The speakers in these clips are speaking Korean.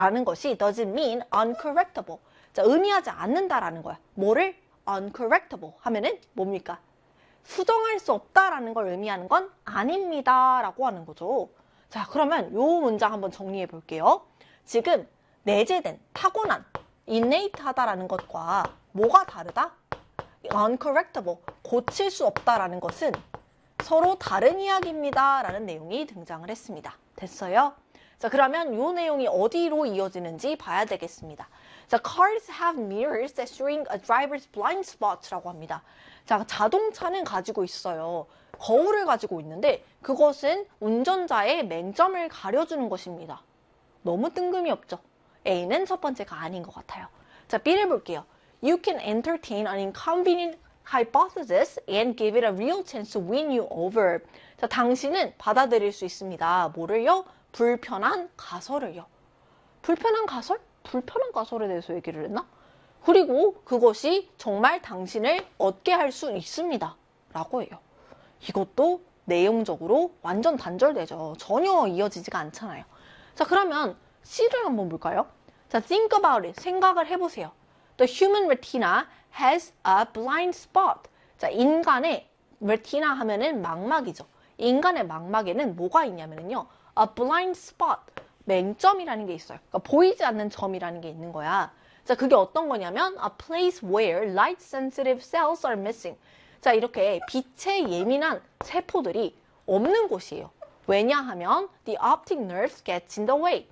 라는 것이 doesn't mean uncorrectable. 자, 의미하지 않는다라는 거야. 뭐를? uncorrectable 하면은 뭡니까? 수정할 수 없다라는 걸 의미하는 건 아닙니다 라고 하는 거죠. 자, 그러면 요 문장 한번 정리해 볼게요. 지금 내재된, 타고난, innate 하다라는 것과 뭐가 다르다? uncorrectable, 고칠 수 없다라는 것은 서로 다른 이야기입니다 라는 내용이 등장을 했습니다. 됐어요? 자, 그러면 이 내용이 어디로 이어지는지 봐야 되겠습니다. 자, cars have mirrors that shrink a driver's blind spot라고 합니다. 자, 자동차는 가지고 있어요. 거울을 가지고 있는데 그것은 운전자의 맹점을 가려주는 것입니다. 너무 뜬금이 없죠? A는 첫 번째가 아닌 것 같아요. 자, B를 볼게요. You can entertain an inconvenient hypothesis and give it a real chance to win you over. 자, 당신은 받아들일 수 있습니다. 뭐를요? 불편한 가설을요. 불편한 가설? 불편한 가설에 대해서 얘기를 했나? 그리고 그것이 정말 당신을 얻게 할 수 있습니다. 라고 해요. 이것도 내용적으로 완전 단절되죠. 전혀 이어지지가 않잖아요. 자, 그러면 C를 한번 볼까요? 자, think about it. 생각을 해보세요. The human retina has a blind spot. 자, 인간의 retina 하면은 망막이죠. 인간의 망막에는 뭐가 있냐면요. A blind spot. 맹점이라는 게 있어요. 그러니까 보이지 않는 점이라는 게 있는 거야. 자, 그게 어떤 거냐면 a place where light sensitive cells are missing. 자, 이렇게 빛에 예민한 세포들이 없는 곳이에요. 왜냐하면 the optic nerve gets in the way.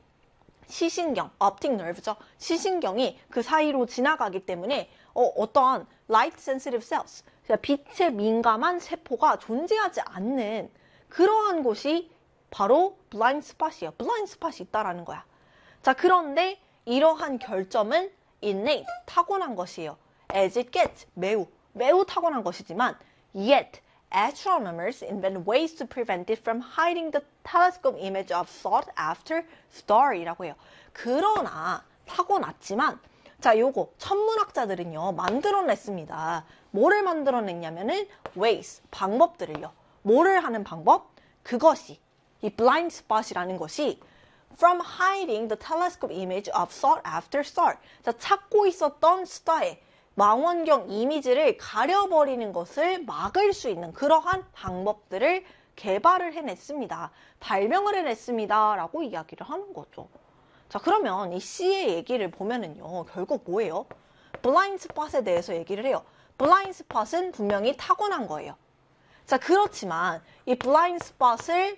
시신경, optic nerve죠. 시신경이 그 사이로 지나가기 때문에 어떠한 light sensitive cells, 빛에 민감한 세포가 존재하지 않는 그러한 곳이 바로 blind spot이에요. blind spot이 있다라는 거야. 자, 그런데 이러한 결점은 innate, 타고난 것이에요. as it gets, 매우 타고난 것이지만 yet, astronomers invent ways to prevent it from hiding the telescope image of sought after star이라고 해요. 그러나 타고났지만 자, 요거 천문학자들은요 만들어냈습니다. 뭐를 만들어냈냐면은 ways, 방법들을요. 뭐를 하는 방법? 그것이 이 blind spot이라는 것이 from hiding the telescope image of sought after star. 자, 찾고 있었던 스타의 망원경 이미지를 가려버리는 것을 막을 수 있는 그러한 방법들을 개발을 해냈습니다. 발명을 해냈습니다. 라고 이야기를 하는 거죠. 자, 그러면 이 C의 얘기를 보면은요, 결국 뭐예요? blind spot에 대해서 얘기를 해요. blind spot은 분명히 타고난 거예요. 자, 그렇지만 이 blind spot을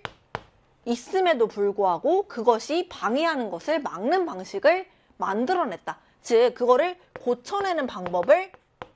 있음에도 불구하고 그것이 방해하는 것을 막는 방식을 만들어냈다. 즉, 그거를 고쳐내는 방법을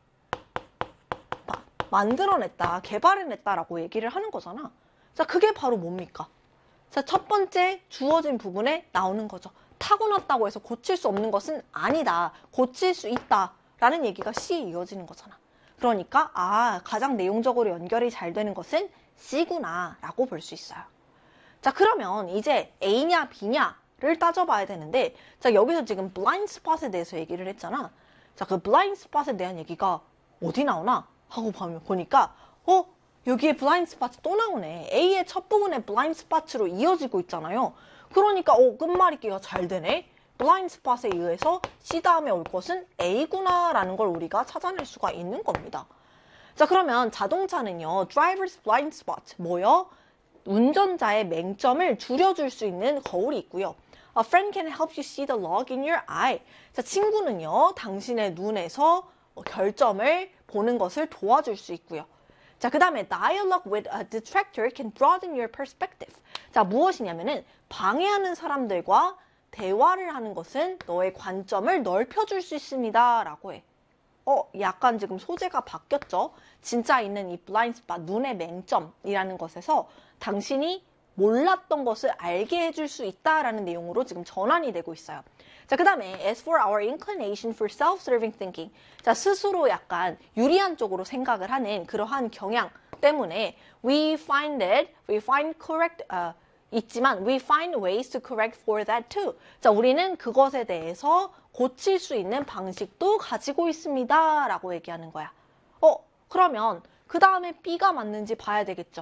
만들어냈다, 개발해냈다라고 얘기를 하는 거잖아. 자, 그게 바로 뭡니까? 자, 첫 번째 주어진 부분에 나오는 거죠. 타고났다고 해서 고칠 수 없는 것은 아니다. 고칠 수 있다라는 얘기가 C에 이어지는 거잖아. 그러니까 가장 내용적으로 연결이 잘 되는 것은 C구나 라고 볼 수 있어요. 자, 그러면 이제 A냐 B냐를 따져봐야 되는데, 자, 여기서 지금 blind spot에 대해서 얘기를 했잖아. 자, 그 blind spot에 대한 얘기가 어디 나오나 하고 보니까 여기에 blind spot 또 나오네. A의 첫 부분에 blind spot로 이어지고 있잖아요. 그러니까 끝말잇기가 잘 되네. blind spot에 의해서 C 다음에 올 것은 A구나 라는 걸 우리가 찾아낼 수가 있는 겁니다. 자, 그러면 자동차는요, driver's blind spot, 뭐요? 운전자의 맹점을 줄여줄 수 있는 거울이 있고요. A friend can help you see the log in your eye. 자, 친구는요, 당신의 눈에서 결점을 보는 것을 도와줄 수 있고요. 자, 그 다음에 dialogue with a detractor can broaden your perspective. 자, 무엇이냐면은 방해하는 사람들과 대화를 하는 것은 너의 관점을 넓혀줄 수 있습니다. 라고 해. 약간 지금 소재가 바뀌었죠? 진짜 있는 이 blind spot, 눈의 맹점이라는 것에서 당신이 몰랐던 것을 알게 해줄 수 있다라는 내용으로 지금 전환이 되고 있어요. 자, 그 다음에 as for our inclination for self-serving thinking. 자, 스스로 약간 유리한 쪽으로 생각을 하는 그러한 경향 때문에 we find correct, 있지만 we find ways to correct for that too. 자, 우리는 그것에 대해서 고칠 수 있는 방식도 가지고 있습니다. 라고 얘기하는 거야. 그러면 그 다음에 B가 맞는지 봐야 되겠죠.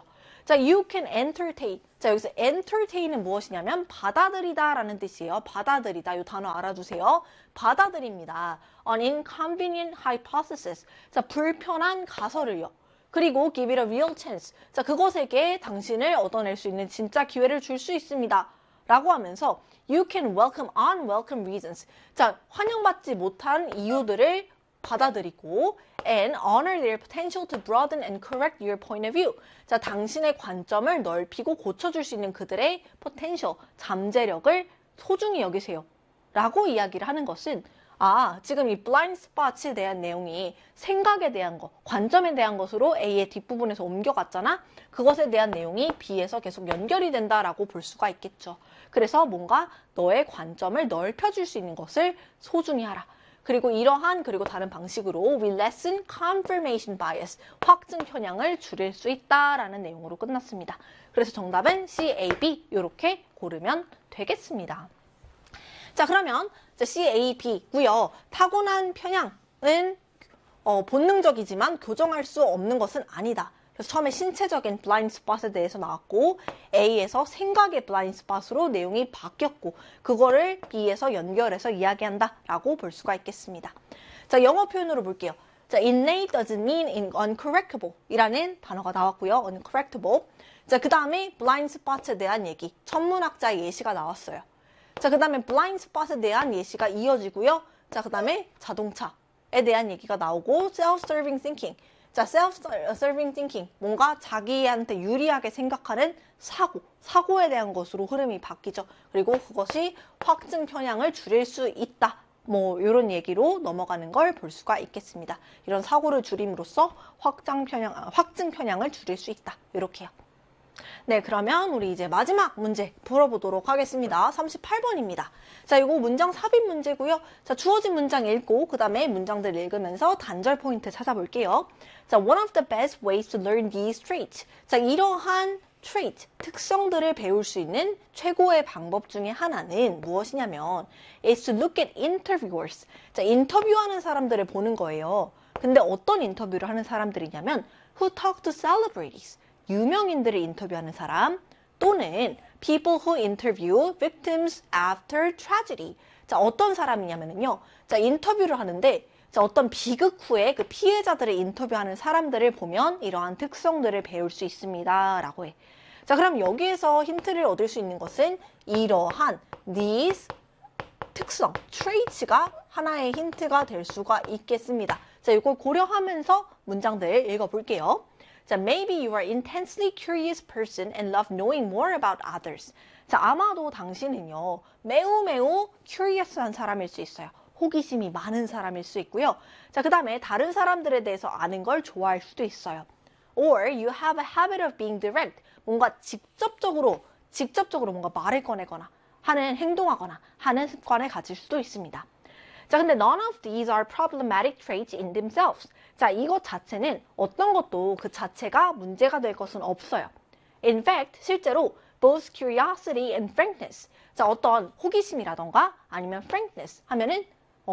자, you can entertain. 자, 여기서 entertain은 무엇이냐면 받아들이다 라는 뜻이에요. 받아들이다. 이 단어 알아두세요. 받아들입니다. An inconvenient hypothesis. 자, 불편한 가설을요. 그리고 give it a real chance. 자, 그것에게 당신을 얻어낼 수 있는 진짜 기회를 줄 수 있습니다. 라고 하면서 you can welcome unwelcome reasons. 자, 환영받지 못한 이유들을 받아들이고 and honor their potential to broaden and correct your point of view. 자, 당신의 관점을 넓히고 고쳐줄 수 있는 그들의 potential, 잠재력을 소중히 여기세요. 라고 이야기를 하는 것은 지금 이 blind spot에 대한 내용이 생각에 대한 것, 관점에 대한 것으로 A의 뒷부분에서 옮겨갔잖아? 그것에 대한 내용이 B에서 계속 연결이 된다라고 볼 수가 있겠죠. 그래서 뭔가 너의 관점을 넓혀줄 수 있는 것을 소중히 하라. 그리고 그리고 다른 방식으로 we lessen confirmation bias, 확증 편향을 줄일 수 있다라는 내용으로 끝났습니다. 그래서 정답은 C, A, B 이렇게 고르면 되겠습니다. 자, 그러면 C, A, B고요. 타고난 편향은 본능적이지만 교정할 수 없는 것은 아니다. 그래서 처음에 신체적인 블라인드 스팟에 대해서 나왔고 A에서 생각의 블라인드 스팟으로 내용이 바뀌었고 그거를 B에서 연결해서 이야기한다 라고 볼 수가 있겠습니다. 자, 영어 표현으로 볼게요. 자, innate doesn't mean uncorrectable 이라는 단어가 나왔고요. uncorrectable. 자, 그 다음에 블라인드 스팟에 대한 얘기, 천문학자의 예시가 나왔어요. 자, 그 다음에 블라인드 스팟에 대한 예시가 이어지고요. 자, 그 다음에 자동차에 대한 얘기가 나오고 self-serving thinking. 자, self-serving thinking. 뭔가 자기한테 유리하게 생각하는 사고에 대한 것으로 흐름이 바뀌죠. 그리고 그것이 확증 편향을 줄일 수 있다. 이런 얘기로 넘어가는 걸 볼 수가 있겠습니다. 이런 사고를 줄임으로써 확증 편향을 줄일 수 있다. 이렇게요. 네, 그러면 우리 이제 마지막 문제 풀어보도록 하겠습니다. 38번입니다. 자, 이거 문장 삽입 문제고요. 자, 주어진 문장 읽고 그 다음에 문장들 읽으면서 단절 포인트 찾아볼게요. 자, one of the best ways to learn these traits. 자, 이러한 trait, 특성들을 배울 수 있는 최고의 방법 중에 하나는 무엇이냐면 is to look at interviewers. 자, 인터뷰하는 사람들을 보는 거예요. 근데 어떤 인터뷰를 하는 사람들이냐면 who talk to celebrities. 유명인들을 인터뷰하는 사람 또는 people who interview victims after tragedy. 자, 어떤 사람이냐면요. 자, 인터뷰를 하는데 자, 어떤 비극 후에 그 피해자들을 인터뷰하는 사람들을 보면 이러한 특성들을 배울 수 있습니다. 라고 해. 자, 그럼 여기에서 힌트를 얻을 수 있는 것은 이러한 these 특성, traits가 하나의 힌트가 될 수가 있겠습니다. 자, 이걸 고려하면서 문장들 읽어볼게요. 자, maybe you are intensely curious person and love knowing more about others. 자, 아마도 당신은요, 매우 curious한 사람일 수 있어요. 호기심이 많은 사람일 수 있고요. 자, 그 다음에 다른 사람들에 대해서 아는 걸 좋아할 수도 있어요. Or you have a habit of being direct. 뭔가 직접적으로 뭔가 말을 꺼내거나 행동하거나 하는 습관을 가질 수도 있습니다. 자, 근데 none of these are problematic traits in themselves. 자, 이것 자체는 어떤 것도 그 자체가 문제가 될 것은 없어요. In fact, 실제로 both curiosity and frankness. 자, 어떤 호기심이라던가 아니면 frankness 하면은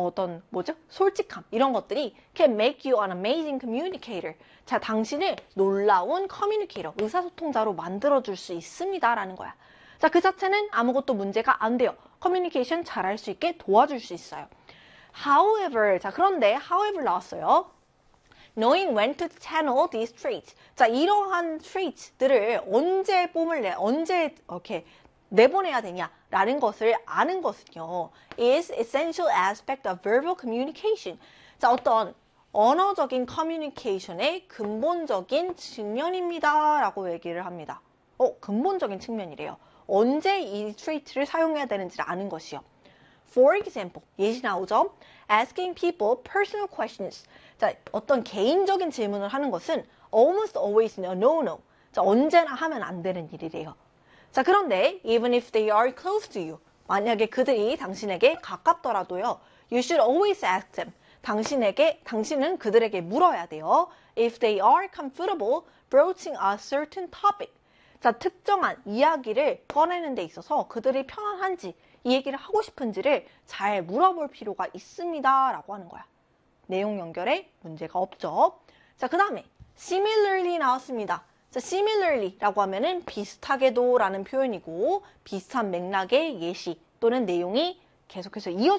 솔직함 이런 것들이 can make you an amazing communicator. 자, 당신을 놀라운 communicator, 의사소통자로 만들어줄 수 있습니다라는 거야. 자, 그 자체는 아무것도 문제가 안 돼요. 커뮤니케이션 잘할 수 있게 도와줄 수 있어요. However, 자, 그런데 however 나왔어요. Knowing when to channel these traits. 자, 이러한 traits들을 언제 이렇게 내보내야 되냐라는 것을 아는 것은요. is essential aspect of verbal communication. 자, 어떤 언어적인 커뮤니케이션의 근본적인 측면입니다. 라고 얘기를 합니다. 근본적인 측면이래요. 언제 이 trait를 사용해야 되는지를 아는 것이요. For example, 예시 나오죠? Asking people personal questions. 자, 어떤 개인적인 질문을 하는 것은 almost always a no-no. 자, 언제나 하면 안 되는 일이래요. 자, 그런데 even if they are close to you. 만약에 그들이 당신에게 가깝더라도요. You should always ask them. 당신은 그들에게 물어야 돼요. If they are comfortable broaching a certain topic. 자, 특정한 이야기를 꺼내는 데 있어서 그들이 편안한지 이 얘기를 하고 싶은지를 잘 물어볼 필요가 있습니다. 라고 하는 거야. 내용 연결에 문제가 없죠. 자, 그 다음에 similarly 나왔습니다. 자, similarly라고 하면은 비슷하게도 라는 표현이고 비슷한 맥락의 예시 또는 내용이 계속해서 이어져